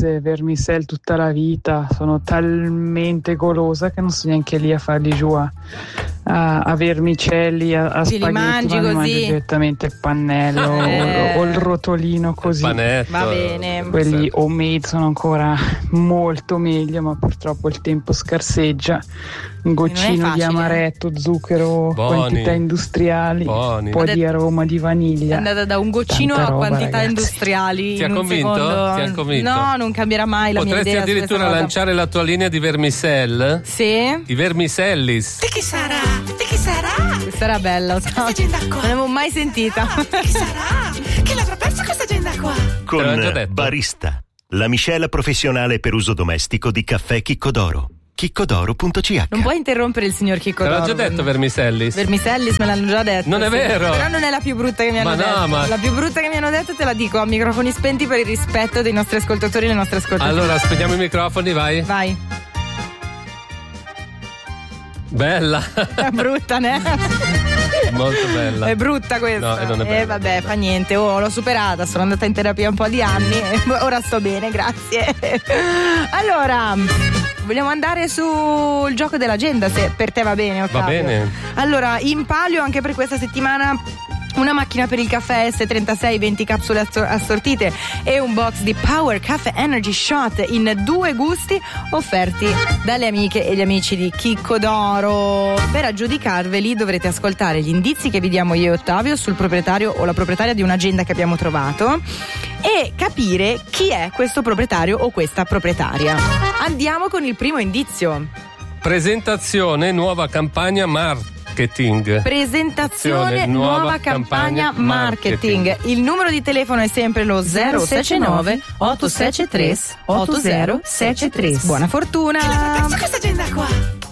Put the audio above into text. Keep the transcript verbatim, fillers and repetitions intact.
e vermicelle tutta la vita, sono talmente golosa che non sto neanche lì a farli giù a, a, a vermicelli, a, a Ti li spaghetti, mangi ma mi così? mangio direttamente il pannello Eh. o, o il rotolino così. Panetto. Va bene. Quelli homemade sono ancora molto meglio, ma purtroppo il tempo scarseggia. Un goccino di facile. amaretto, zucchero, Buoni. quantità industriali, Buoni. un po' di aroma di È vaniglia. andata da un goccino Tanta a roba, quantità ragazzi. industriali Ti ha in un convinto? secondo. Ti ha convinto? No, non cambierà mai la Potresti mia idea su addirittura questa cosa. lanciare la tua linea di vermicelle? Sì? I vermicellis. Di chi sarà? Di chi sarà? Questa era bella, Questa agenda qua. non l'avevo mai sentita. Di chi sarà? Chi l'avrà persa questa agenda qua? Te l'ho già Con detto. Barista, la miscela professionale per uso domestico di caffè Chicco d'Oro. chicco d'oro punto c h. Non puoi interrompere il signor Chicco Te l'ho d'Oro. già detto vermicellis. Vermicellis me l'hanno già detto. Non è sì. vero. Però non è la più brutta che mi hanno Ma no, detto. ma- La più brutta che mi hanno detto te la dico a microfoni spenti per il rispetto dei nostri ascoltatori e le nostre ascoltatrici. Allora spegniamo i microfoni, vai. Vai. Bella. È brutta, né? Molto bella. È brutta questa. No, e non è bella. Eh vabbè, fa niente. Oh, l'ho superata, sono andata in terapia un po' di anni e ora sto bene, grazie. Allora, vogliamo andare sul gioco dell'agenda, se per te va bene, Ottavio. Va bene. Allora, in palio anche per questa settimana una macchina per il caffè S trentasei, venti capsule assor- assortite e un box di Power Cafe Energy Shot in due gusti offerti dalle amiche e gli amici di Chicco d'Oro. Per aggiudicarveli dovrete ascoltare gli indizi che vi diamo io e Ottavio sul proprietario o la proprietaria di un'agenda che abbiamo trovato e capire chi è questo proprietario o questa proprietaria. Andiamo con il primo indizio. Presentazione nuova campagna marketing. Presentazione nuova, nuova campagna campagna marketing. marketing. Il numero di telefono è sempre lo zero sette nove otto sette tre otto zero sette tre. Buona Chi l'avrà fortuna. persa questa agenda qua?